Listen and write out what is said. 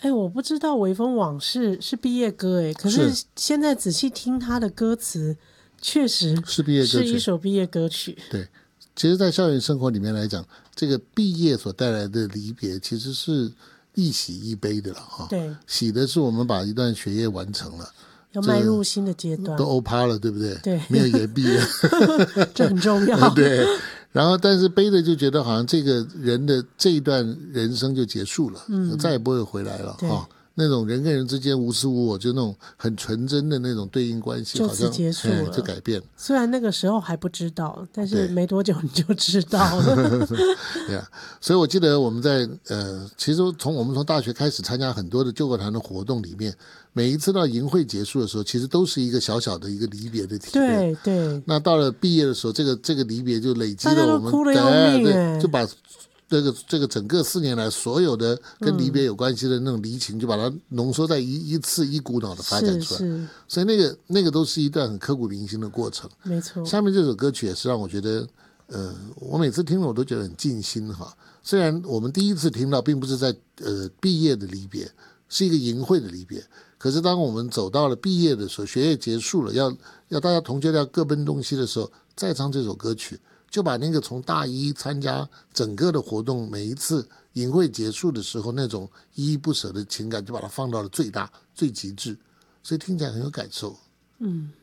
我不知道微风往事是毕业歌可是现在仔细听他的歌词，确实是毕业歌曲， 是一首毕业歌曲。 对，其实在校园生活里面来讲，这个毕业所带来的离别其实是一喜一悲的了对， 喜的是我们把一段学业完成了， 要迈入新的阶段， 都欧趴了，对不对？ 对， 没有延毕了这很重要。 对，然后但是悲的就觉得好像这个人的这一段人生就结束了，再也不会回来了那种人跟人之间无私无我，就那种很纯真的那种对应关系， 就此结束了， 就改变了。 虽然那个时候还不知道，但是没多久你就知道了。 对所以我记得我们在其实我们从大学开始参加很多的救国团的活动里面，每一次到营会结束的时候，其实都是一个小小的一个离别的体验。 对。 那到了毕业的时候，这个离别就累积了我们， 大家都哭得要命就把这个整个4年来所有的跟离别有关系的那种离情，就把它浓缩在一次一股脑的发展出来。所以那个都是一段很刻骨铭心的过程。 没错。 下面这首歌曲也是让我觉得，我每次听了我都觉得很尽心哈。虽然我们第一次听到并不是在毕业的离别，是一个营会的离别，可是当我们走到了毕业的时候，学业结束了，要大家同学要各奔东西的时候，再唱这首歌曲，就把那个从大一参加整个的活动，每一次营会结束的时候那种依依不舍的情感，就把它放到了最大最极致，所以听起来很有感受。